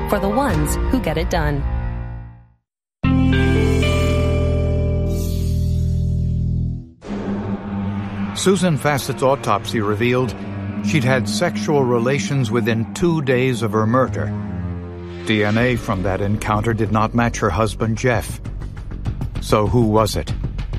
for the ones who get it done. Susan Fassett's autopsy revealed she'd had sexual relations within 2 days of her murder. DNA from that encounter did not match her husband, Jeff. So who was it?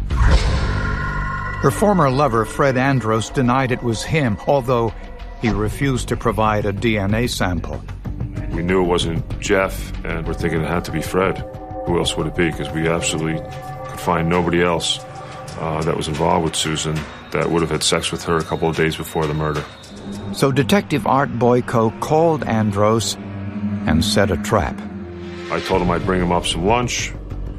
Her former lover, Fred Andros, denied it was him, although he refused to provide a DNA sample. We knew it wasn't Jeff, and we're thinking it had to be Fred. Who else would it be? Because we absolutely could find nobody else that was involved with Susan that would have had sex with her a couple of days before the murder. So Detective Art Boyko called Andros and set a trap. I told him I'd bring him up some lunch.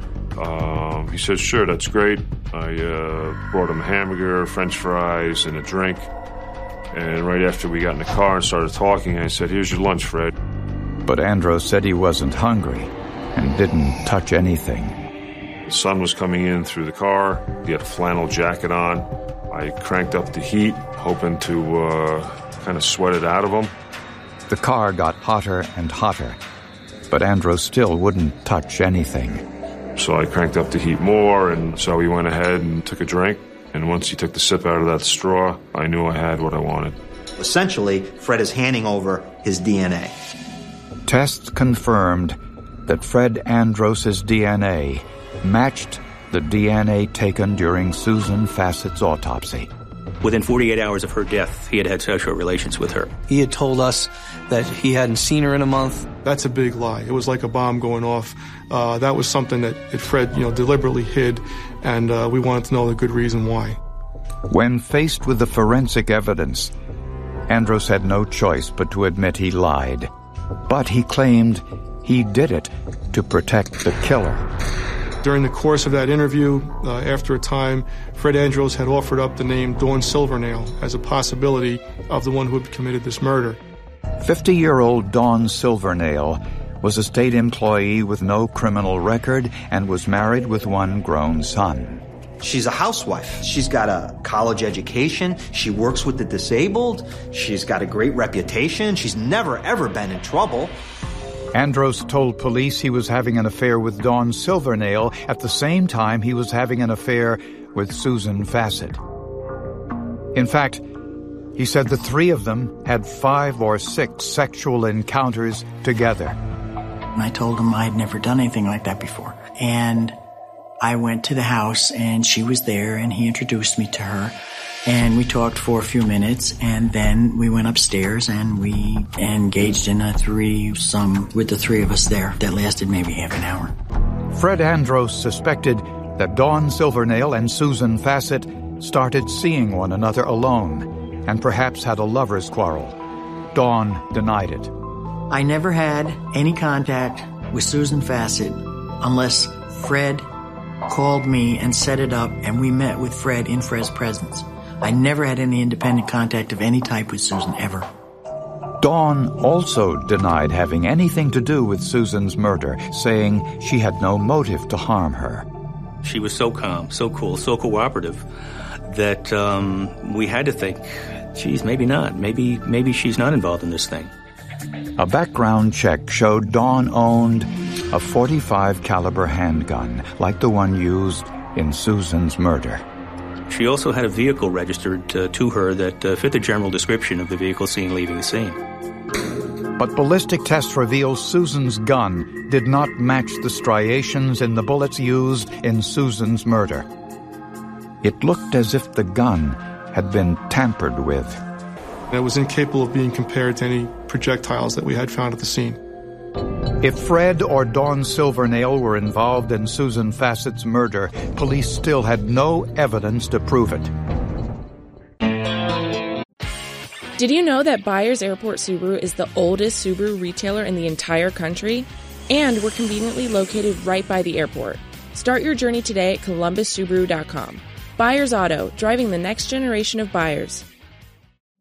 He said, sure, that's great. I brought him a hamburger, French fries, and a drink. And right after we got in the car and started talking, I said, here's your lunch, Fred. But Andros said he wasn't hungry and didn't touch anything. The sun was coming in through the car. He had a flannel jacket on. I cranked up the heat, hoping to kind of sweat it out of him. The car got hotter and hotter, but Andros still wouldn't touch anything. So I cranked up the heat more, and so he went ahead and took a drink. And once he took the sip out of that straw, I knew I had what I wanted. Essentially, Fred is handing over his DNA. Tests confirmed that Fred Andros' DNA matched the DNA taken during Susan Fassett's autopsy. Within 48 hours of her death, he had had sexual relations with her. He had told us that he hadn't seen her in a month. That's a big lie. It was like a bomb going off. That was something that Fred, deliberately hid, and we wanted to know the good reason why. When faced with the forensic evidence, Andros had no choice but to admit he lied. But he claimed he did it to protect the killer. During the course of that interview, after a time, Fred Andros had offered up the name Dawn Silvernail as a possibility of the one who had committed this murder. 50-year-old Dawn Silvernail was a state employee with no criminal record and was married with one grown son. She's a housewife. She's got a college education. She works with the disabled. She's got a great reputation. She's never, ever been in trouble. Andros told police he was having an affair with Dawn Silvernail at the same time he was having an affair with Susan Fassett. In fact, he said the three of them had 5 or 6 sexual encounters together. I told him I had never done anything like that before. And I went to the house, and she was there, and he introduced me to her. And we talked for a few minutes, and then we went upstairs, and we engaged in a threesome with the three of us there that lasted maybe half an hour. Fred Andros suspected that Dawn Silvernail and Susan Fassett started seeing one another alone and perhaps had a lover's quarrel. Dawn denied it. I never had any contact with Susan Fassett unless Fred called me and set it up, and we met with Fred in Fred's presence. I never had any independent contact of any type with Susan, ever. Dawn also denied having anything to do with Susan's murder, saying she had no motive to harm her. She was so calm, so cool, so cooperative that we had to think, geez, maybe not. Maybe she's not involved in this thing. A background check showed Dawn owned a .45 caliber handgun, like the one used in Susan's murder. She also had a vehicle registered to her that fit the general description of the vehicle seen leaving the scene. But ballistic tests reveal Susan's gun did not match the striations in the bullets used in Susan's murder. It looked as if the gun had been tampered with. It was incapable of being compared to any projectiles that we had found at the scene. If Fred or Dawn Silvernail were involved in Susan Fassett's murder, police still had no evidence to prove it. Did you know that Byers Airport Subaru is the oldest Subaru retailer in the entire country? And we're conveniently located right by the airport. Start your journey today at ColumbusSubaru.com. Byers Auto, driving the next generation of buyers.